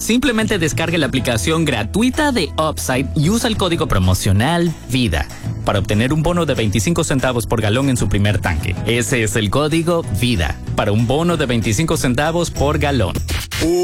Simplemente descargue la aplicación gratuita de Upside y usa el código promocional VIDA para obtener un bono de 25 centavos por galón en su primer tanque. Ese es el código VIDA para un bono de 25 centavos por galón.